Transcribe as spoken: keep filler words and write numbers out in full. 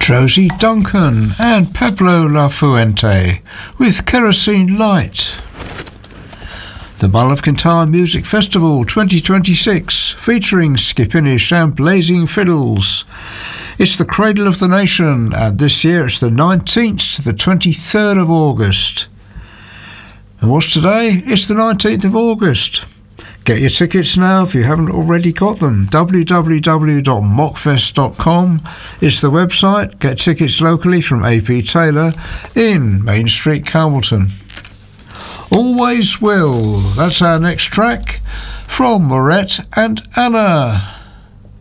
Josie Duncan and Pablo La Fuente with Kerosene Light. The Mull of Kintyre Music Festival twenty twenty-six, featuring Skipinish and Blazing Fiddles. It's the cradle of the nation, and this year it's the nineteenth to the twenty-third of August. And what's today? It's the nineteenth of August. Get your tickets now if you haven't already got them. w w w dot mockfest dot com is the website. Get tickets locally from A P Taylor in Main Street, Carmelton. Always Will. That's our next track from Moret and Anna.